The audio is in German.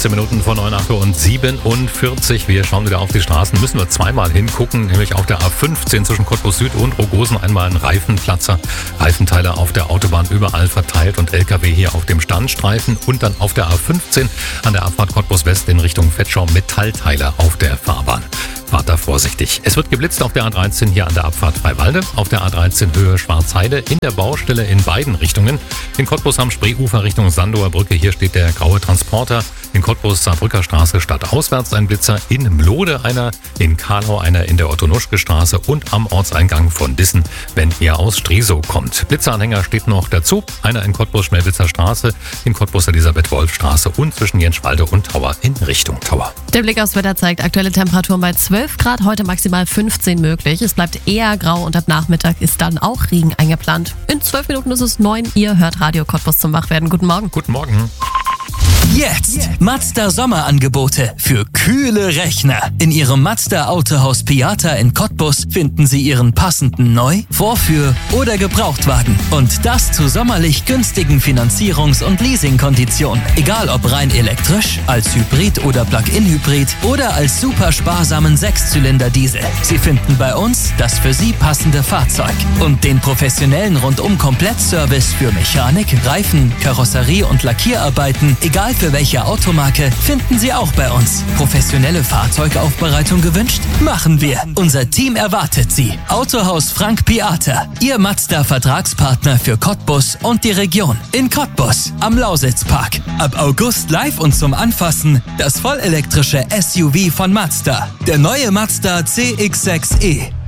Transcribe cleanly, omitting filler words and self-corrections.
15 Minuten vor 9:47. Wir schauen wieder auf die Straßen. Müssen wir zweimal hingucken, nämlich auf der A15 zwischen Cottbus Süd und Rogosen einmal ein Reifenplatzer. Reifenteile auf der Autobahn überall verteilt und LKW hier auf dem Standstreifen. Und dann auf der A15 an der Abfahrt Cottbus West in Richtung Vetschau Metallteile auf der Fahrbahn. Fahrt da vorsichtig. Es wird geblitzt auf der A13 hier an der Abfahrt Freiwalde, auf der A13 Höhe Schwarzheide, in der Baustelle in beiden Richtungen. In Cottbus am Spreeufer Richtung Sandower Brücke, hier steht der graue Transporter. In Cottbus Saarbrücker Straße stadtauswärts ein Blitzer, in Mlode einer, in Karlau einer in der Otto-Nuschke-Straße und am Ortseingang von Dissen, wenn ihr aus Strisow kommt. Blitzeranhänger steht noch dazu, einer in Cottbus Schmelwitzer Straße, in Cottbus Elisabeth-Wolf-Straße und zwischen Jenschwalde und Tauer in Richtung Tauer. Der Blick aufs Wetter zeigt aktuelle Temperaturen bei 12 Grad, heute maximal 15 möglich. Es bleibt eher grau und ab Nachmittag ist dann auch Regen eingeplant. In 12 Minuten ist es 9. Ihr hört Radio Cottbus zum Wachwerden. Guten Morgen. Guten Morgen. Jetzt Mazda Sommerangebote für kühle Rechner. In Ihrem Mazda Autohaus Piata in Cottbus finden Sie Ihren passenden Neu-, Vorführ- oder Gebrauchtwagen. Und das zu sommerlich günstigen Finanzierungs- und Leasingkonditionen. Egal ob rein elektrisch, als Hybrid oder Plug-in-Hybrid oder als super sparsamen 6-Zylinder-Diesel. Sie finden bei uns das für Sie passende Fahrzeug. Und den professionellen Rundum-Komplettservice für Mechanik, Reifen, Karosserie und Lackierarbeiten, egal für welche Automarke, finden Sie auch bei uns. Professionelle Fahrzeugaufbereitung gewünscht? Machen wir. Unser Team erwartet Sie. Autohaus Frank Piata, Ihr Mazda-Vertragspartner für Cottbus und die Region. In Cottbus, am Lausitzpark. Ab August live und zum Anfassen das vollelektrische SUV von Mazda. Der neue Mazda CX-6e.